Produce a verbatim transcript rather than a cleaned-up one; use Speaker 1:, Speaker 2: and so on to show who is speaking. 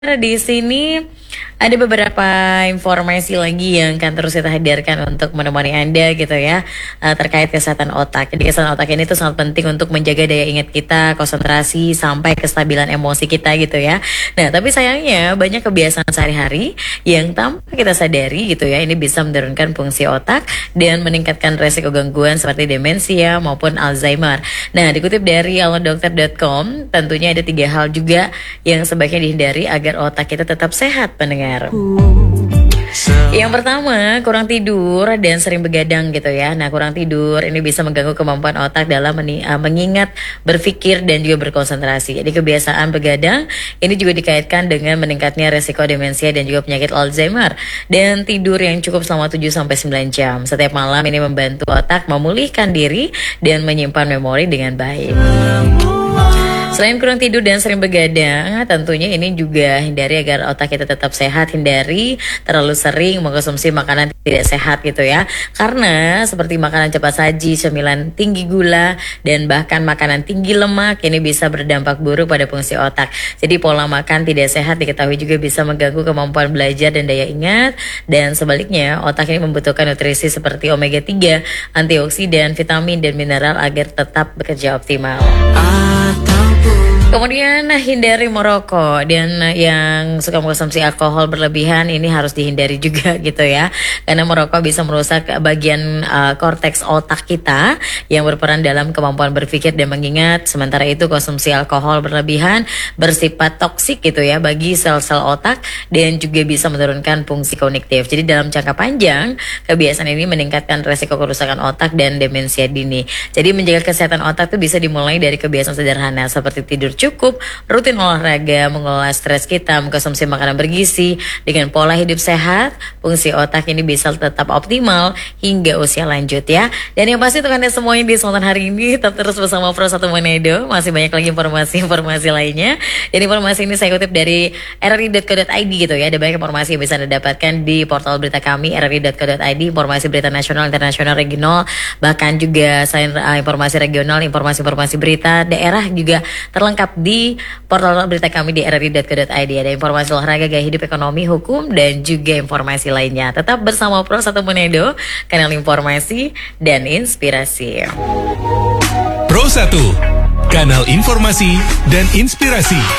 Speaker 1: Di sini ada beberapa informasi lagi yang akan terus kita hadirkan untuk menemani Anda gitu ya, uh, terkait kesehatan otak. Jadi kesehatan otak ini tuh sangat penting untuk menjaga daya ingat kita, konsentrasi, sampai kestabilan emosi kita gitu ya. Nah, tapi sayangnya banyak kebiasaan sehari-hari yang tanpa kita sadari gitu ya, ini bisa menurunkan fungsi otak dan meningkatkan resiko gangguan seperti demensia maupun Alzheimer. Nah, dikutip dari alodokter dot com, tentunya ada tiga hal juga yang sebaiknya dihindari agar otak kita tetap sehat, pendengar. Yang pertama, kurang tidur dan sering begadang gitu ya. Nah, kurang tidur ini bisa mengganggu kemampuan otak dalam mengingat, berpikir, dan juga berkonsentrasi. Jadi kebiasaan begadang ini juga dikaitkan dengan meningkatnya resiko demensia dan juga penyakit Alzheimer. Dan tidur yang cukup selama tujuh sampai sembilan jam setiap malam ini membantu otak memulihkan diri dan menyimpan memori dengan baik. Selain kurang tidur dan sering begadang, tentunya ini juga hindari agar otak kita tetap sehat. Hindari terlalu sering mengkonsumsi makanan tidak sehat gitu ya. Karena seperti makanan cepat saji, cemilan tinggi gula, dan bahkan makanan tinggi lemak ini bisa berdampak buruk pada fungsi otak. Jadi pola makan tidak sehat diketahui juga bisa mengganggu kemampuan belajar dan daya ingat. Dan sebaliknya, otak ini membutuhkan nutrisi seperti omega tiga, antioksidan, vitamin, dan mineral agar tetap bekerja optimal. Kemudian hindari merokok, dan yang suka mengkonsumsi alkohol berlebihan ini harus dihindari juga gitu ya. Karena merokok bisa merusak bagian uh, korteks otak kita yang berperan dalam kemampuan berpikir dan mengingat. Sementara itu konsumsi alkohol berlebihan bersifat toksik gitu ya bagi sel-sel otak dan juga bisa menurunkan fungsi kognitif. Jadi dalam jangka panjang kebiasaan ini meningkatkan resiko kerusakan otak dan demensia dini. Jadi menjaga kesehatan otak itu bisa dimulai dari kebiasaan sederhana seperti tidur cukup, rutin olahraga, mengelola stres kita, mengkonsumsi makanan bergizi. Dengan pola hidup sehat, fungsi otak ini bisa tetap optimal hingga usia lanjut ya. Dan yang pasti untuk Anda semuanya di kesempatan hari ini tetap terus bersama Pro satu Manado. Masih banyak lagi informasi-informasi lainnya. Dan informasi ini saya kutip dari r r i dot co dot i d gitu ya. Ada banyak informasi yang bisa Anda dapatkan di portal berita kami r r i dot co dot i d. Informasi berita nasional, internasional, regional, bahkan juga selain uh, informasi regional, informasi-informasi berita daerah juga terlengkap di portal berita kami di r r i dot co dot i d. Ada informasi olahraga, gaya hidup, ekonomi, hukum, dan juga informasi lainnya. Tetap bersama Pro satu Manado, kanal informasi dan inspirasi.
Speaker 2: Pro satu, kanal informasi dan inspirasi.